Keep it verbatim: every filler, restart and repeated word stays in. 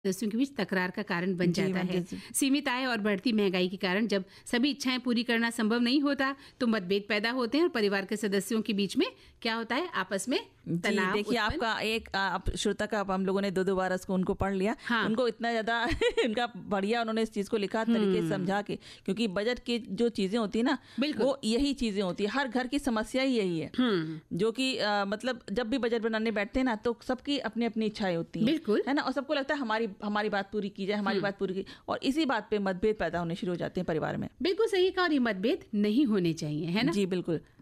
सदस्यों के बीच तकरार का कारण बन जाता है। सीमित आय और बढ़ती महंगाई के कारण जब सभी इच्छाएं पूरी करना संभव नहीं होता तो मतभेद पैदा होते हैं और परिवार के सदस्यों के बीच में क्या होता है, आपस में तनाव। देखिए, आपका एक आप श्रोता का हम लोगों ने दो दो बार उसको उनको पढ़ लिया। हाँ। उनको इतना ज्यादा उनका बढ़िया उन्होंने इस चीज को लिखा तरीके से समझा के, क्योंकि बजट की जो चीजें होती है ना, वो यही चीजें होती है। हर घर की समस्या ही यही है, जो कि मतलब जब भी बजट बनाने बैठते हैं ना तो सबकी अपनी अपनी इच्छाएं होती हैं, है ना, और सबको लगता है हमारी हमारी बात पूरी की जाए, हमारी बात पूरी की, और इसी बात पे मतभेद पैदा होने शुरू हो जाते हैं परिवार में। बिल्कुल सही कहा, और ये मतभेद नहीं होने चाहिए, है ना? जी बिल्कुल।